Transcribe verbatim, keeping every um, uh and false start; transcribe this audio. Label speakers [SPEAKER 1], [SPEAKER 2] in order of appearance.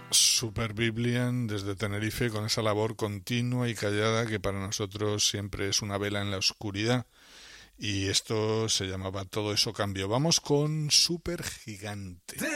[SPEAKER 1] Super Biblian desde Tenerife con esa labor continua y callada que para nosotros siempre es una vela en la oscuridad. Y esto se llamaba Todo eso cambió. Vamos con Super Gigante.